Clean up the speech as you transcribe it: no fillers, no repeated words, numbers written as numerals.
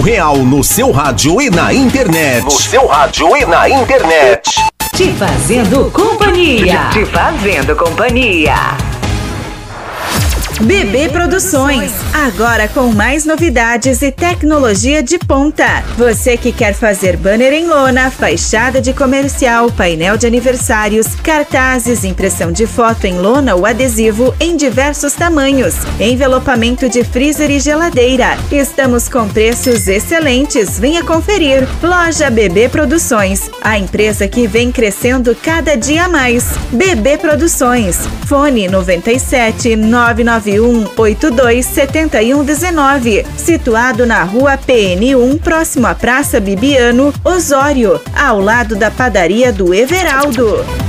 real no seu rádio e na internet. Te fazendo companhia. BB Produções, agora com mais novidades e tecnologia de ponta. Você que quer fazer banner em lona, fachada de comercial, painel de aniversários, cartazes, impressão de foto em lona ou adesivo em diversos tamanhos, envelopamento de freezer e geladeira. Estamos com preços excelentes, venha conferir. Loja BB Produções, a empresa que vem crescendo cada dia mais. BB Produções, fone 97 991 82 7119, situado na rua PN1, próximo à Praça Bibiano, Osório, ao lado da padaria do Everaldo.